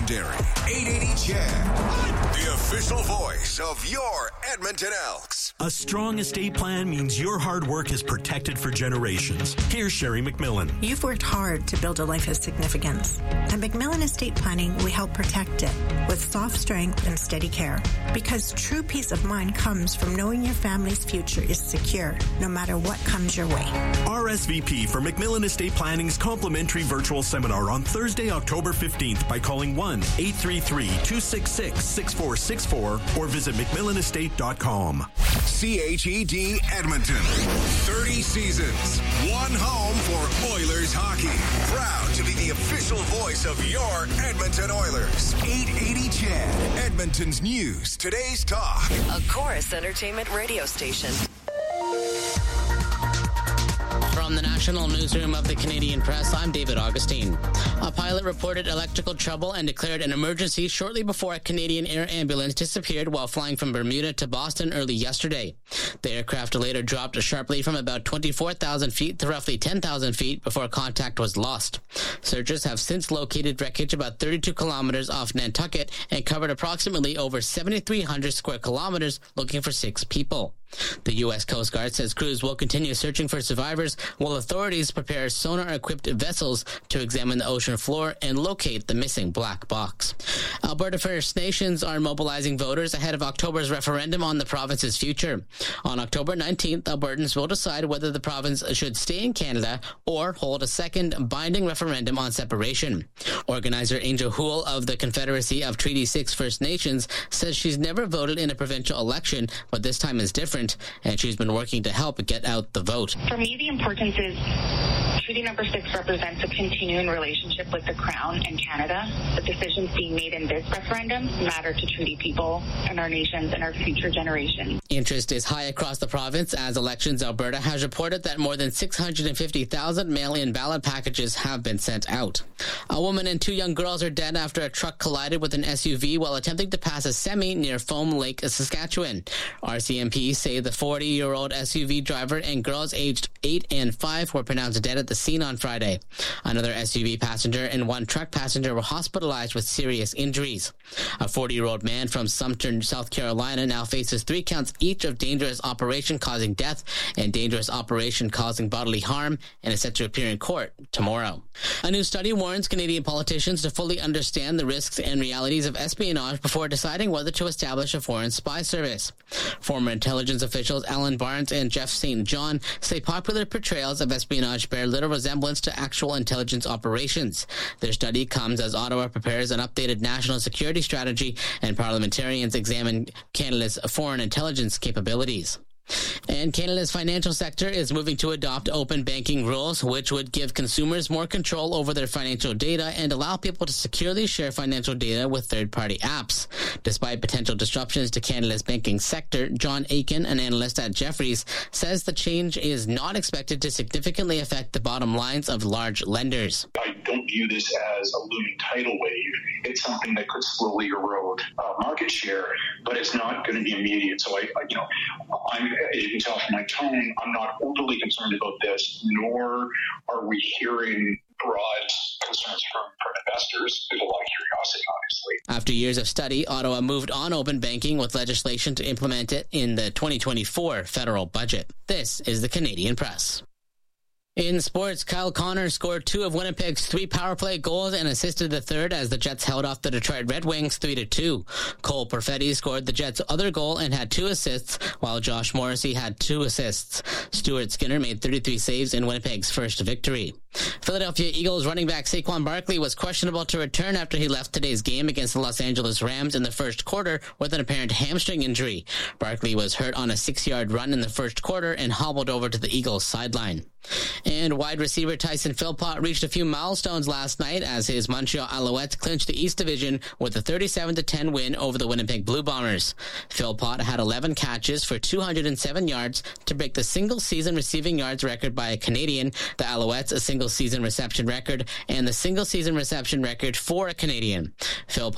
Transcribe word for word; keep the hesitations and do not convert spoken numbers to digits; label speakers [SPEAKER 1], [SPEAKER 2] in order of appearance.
[SPEAKER 1] legendary eight eighty Chad, the official voice of your Edmonton Elks.
[SPEAKER 2] A strong estate plan means your hard work is protected for generations. Here's Sherry McMillan.
[SPEAKER 3] You've worked hard to build a life of significance. At McMillan Estate Planning, we help protect it with soft strength and steady care. Because true peace of mind comes from knowing your family's future is secure, no matter what comes your way.
[SPEAKER 2] R S V P for McMillan Estate Planning's complimentary virtual seminar on Thursday, October fifteenth by calling one eight three three, two six six, six four six four or visit mcmillan estate dot com.
[SPEAKER 1] C H E D Edmonton. thirty seasons. One home for Oilers hockey. Proud to be the official voice of your Edmonton Oilers. eight eighty Chad. Edmonton's news. Today's talk.
[SPEAKER 4] A Chorus Entertainment radio station.
[SPEAKER 5] From the National Newsroom of the Canadian Press, I'm David Augustine. A pilot reported electrical trouble and declared an emergency shortly before a Canadian air ambulance disappeared while flying from Bermuda to Boston early yesterday. The aircraft later dropped sharply from about twenty-four thousand feet to roughly ten thousand feet before contact was lost. Searchers have since located wreckage about thirty-two kilometers off Nantucket and covered approximately over seventy-three hundred square kilometers looking for six people. The U S Coast Guard says crews will continue searching for survivors while authorities prepare sonar-equipped vessels to examine the ocean floor and locate the missing black box. Alberta First Nations are mobilizing voters ahead of October's referendum on the province's future. On October nineteenth, Albertans will decide whether the province should stay in Canada or hold a second binding referendum on separation. Organizer Angel Houle of the Confederacy of Treaty six First Nations says she's never voted in a provincial election, but this time is different, and she's been working to help get out the vote.
[SPEAKER 6] For me, the importance is Treaty Number six represents a continuing relationship with the Crown and Canada. The decisions being made in this referendum matter to treaty people and our nations and our future generations.
[SPEAKER 5] Interest is high across the province as Elections Alberta has reported that more than six hundred fifty thousand mail-in ballot packages have been sent out. A woman and two young girls are dead after a truck collided with an S U V while attempting to pass a semi near Foam Lake, Saskatchewan. R C M P say the forty-year-old S U V driver and girls aged eight and five were pronounced dead at the scene on Friday. Another S U V passenger and one truck passenger were hospitalized with serious injuries. A forty-year-old man from Sumter, South Carolina now faces three counts each of dangerous operation causing death and dangerous operation causing bodily harm and is set to appear in court tomorrow. A new study warns Canadian politicians to fully understand the risks and realities of espionage before deciding whether to establish a foreign spy service. Former intelligence officials Alan Barnes and Jeff Saint John say popular portrayals of espionage bear little resemblance to actual intelligence operations. Their study comes as Ottawa prepares an updated national security strategy and parliamentarians examine Canada's foreign intelligence capabilities. And Canada's financial sector is moving to adopt open banking rules, which would give consumers more control over their financial data and allow people to securely share financial data with third-party apps. Despite potential disruptions to Canada's banking sector, John Aiken, an analyst at Jefferies, says the change is not expected to significantly affect the bottom lines of large lenders.
[SPEAKER 7] I don't view this as a looming tidal wave. It's something that could slowly erode uh, market share, but it's not going to be immediate. So I, I you know, I'm as you can tell from my tone, I'm not overly concerned about this, nor are we hearing broad concerns from, from investors. There's a lot of curiosity, obviously.
[SPEAKER 5] After years of study, Ottawa moved on open banking with legislation to implement it in the twenty twenty-four federal budget. This is the Canadian Press. In sports, Kyle Connor scored two of Winnipeg's three power play goals and assisted the third as the Jets held off the Detroit Red Wings three to two. Cole Perfetti scored the Jets' other goal and had two assists, while Josh Morrissey had two assists. Stuart Skinner made thirty-three saves in Winnipeg's first victory. Philadelphia Eagles running back Saquon Barkley was questionable to return after he left today's game against the Los Angeles Rams in the first quarter with an apparent hamstring injury. Barkley was hurt on a six-yard run in the first quarter and hobbled over to the Eagles' sideline. And wide receiver Tyson Philpott reached a few milestones last night as his Montreal Alouettes clinched the East Division with a thirty-seven to ten win over the Winnipeg Blue Bombers. Philpott had eleven catches for two hundred seven yards to break the single-season receiving yards record by a Canadian, the Alouettes a single-season reception record, and the single-season reception record for a Canadian. Philpott